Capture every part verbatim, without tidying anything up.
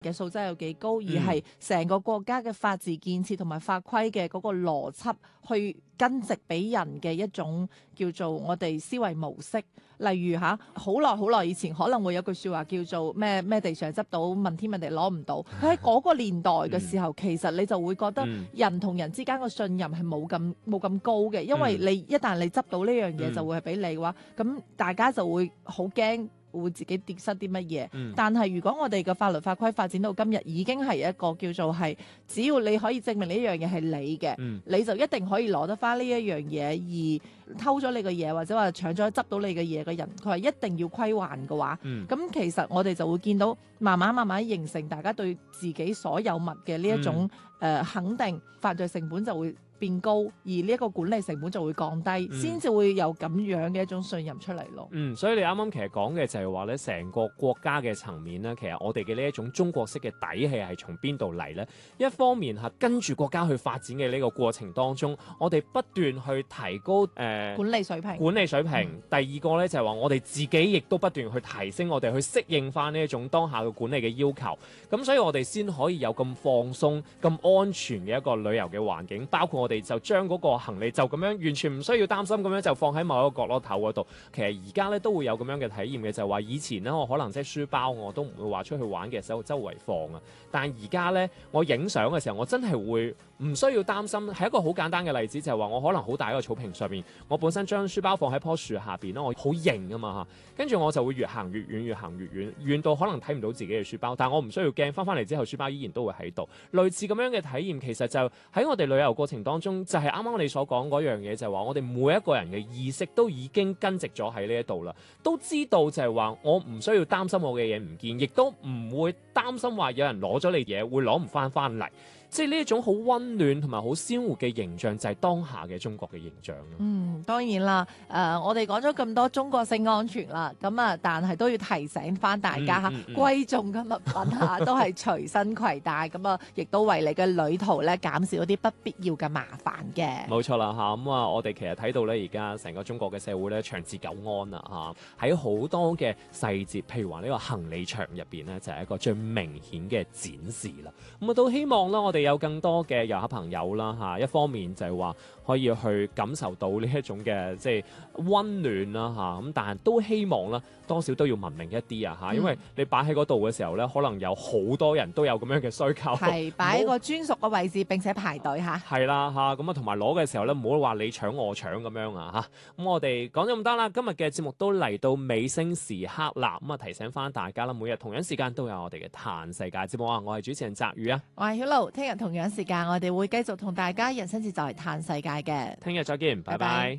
嘅素質有幾高，而係成個國家嘅法治建設同埋法規嘅嗰個邏輯去根植俾人嘅一種叫做我哋思維模式。例如嚇，好耐好耐以前可能會有句説話叫做咩咩地上執到問天問地攞唔到。佢喺嗰個年代嘅時候，嗯、其實你就會覺得人同人之間嘅信任係冇咁冇咁高嘅，因為你一旦你執到呢樣嘢就會係俾你嘅話，咁大家就會好驚。會自己跌失啲乜嘢？嗯、但係如果我哋嘅法律法規發展到今日，已經係一個叫做係，只要你可以證明呢一樣嘢係你嘅，嗯、你就一定可以攞得翻呢一樣嘢。而偷咗你嘅嘢或者話搶咗執到你嘅嘢嘅人，佢係一定要歸還嘅話，咁、嗯、其實我哋就會見到慢慢慢慢形成大家對自己所有物嘅呢一種誒、嗯呃、肯定，犯罪成本就會變高，而呢一個管理成本就會降低，先至、嗯、會有咁樣嘅一種信任出嚟咯。 嗯，所以你啱啱其實講嘅就係話咧，成個國家嘅層面咧，其實我哋嘅呢一種中國式嘅底氣係從邊度嚟咧？一方面係跟住國家去發展嘅呢個過程當中，我哋不斷去提高誒、呃、 管理水平。 管理水平。嗯、第二個咧就係話，我哋自己亦都不斷去提升我哋去適應翻呢一種當下嘅管理嘅要求。咁所以我哋先可以有咁放鬆、咁安全嘅一個旅遊嘅環境，包括我哋就將嗰個行李就咁樣完全唔需要擔心咁樣就放喺某一個角落頭嗰度。其實而家咧都會有咁樣嘅體驗嘅，就係話以前咧我可能即係書包我都唔會話出去玩嘅時候周圍放啊，但係而家咧我影相嘅時候我真係會唔需要擔心。係一個好簡單嘅例子，就係話我可能好大一個草坪上面，我本身將書包放喺棵樹下邊啦，我好型啊嘛嚇，跟住我就會越行越遠，越行越遠，遠到可能睇唔到自己嘅書包，但係我唔需要驚，翻翻嚟之後書包依然都會喺度。類似咁樣嘅體驗，其實就喺我哋旅遊過程當中。就係啱啱你所講嗰樣嘢，就係話我哋每一個人嘅意識都已經根植咗喺呢一度啦，都知道就係話我唔需要擔心我嘅嘢唔見，亦都唔會擔心話有人攞咗你嘢會攞唔翻翻嚟。即係呢一種好溫暖同埋好鮮活嘅形象，就係當下嘅中國嘅形象咯。 嗯，當然啦，誒、呃，我哋講咗咁多中國性安全啦，咁啊，但係都要提醒翻大家嚇，嗯嗯嗯、貴重嘅物品嚇都係隨身攜帶，咁啊，亦都為你嘅旅途咧減少一啲不必要嘅麻煩嘅。 冇錯啦嚇，咁啊，我哋其實睇到咧，而家成個中國嘅社會咧長治久安啦嚇，喺好多嘅細節，譬如話呢個行李場入邊咧，就係一個最明顯嘅展示啦。咁啊，都希望啦，我哋有更多嘅遊客朋友啦嚇，一方面就係話可以去感受到呢一種嘅即係溫暖啦嚇，咁但係都希望啦多少都要文明一啲啊嚇，因為你擺喺嗰度嘅時候咧，可能有好多人都有咁樣嘅需求， 係擺喺個專屬嘅位置並且排隊嚇。 係啦嚇，咁啊同埋攞嘅時候咧，唔好話你搶我搶咁樣啊嚇。咁我哋講咗咁多啦，今日嘅節目都嚟到尾聲時刻啦，咁啊提醒翻大家啦，每日同樣時間都有我哋嘅嘆世界節目啊，我係主持人澤宇啊， 我係曉露，聽日同樣時間我哋會繼續同大家人生節就係嘆世界嘅， 聽日再見，拜拜。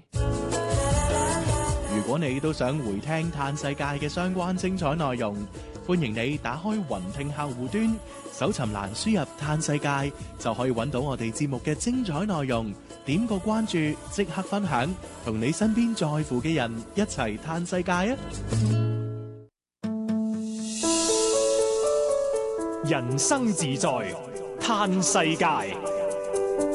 如果你都想回聽嘆世界嘅相關精彩內容，歡迎你打開雲聽客戶端，搜尋欄輸入嘆世界，就可以揾到我哋節目嘅精彩內容。點個關注，即刻分享，同你身邊在乎嘅人一齊嘆世界啊！ 人生自在嘆世界。